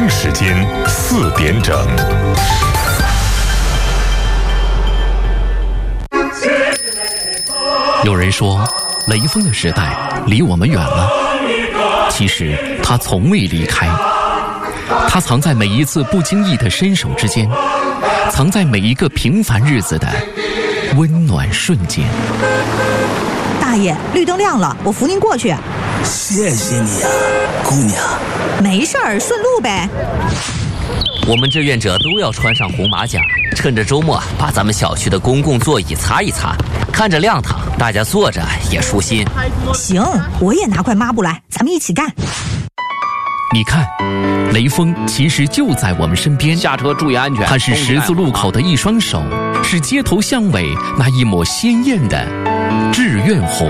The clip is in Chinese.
京时间4点整。 有人说，雷锋的时代离我们远了，其实他从未离开。他藏在每一次不经意的伸手之间，藏在每一个平凡日子的温暖瞬间。 大爷，绿灯亮了，我扶您过去。 谢谢你呀，姑娘。 没事儿，顺路呗。 我们志愿者都要穿上红马甲，趁着周末把咱们小区的公共座椅擦一擦，看着亮堂，大家坐着也舒心。 行，我也拿块抹布来，咱们一起干。 你看，雷锋其实就在我们身边。 下车注意安全。 他是十字路口的一双手，是街头巷尾那一抹鲜艳的志愿红。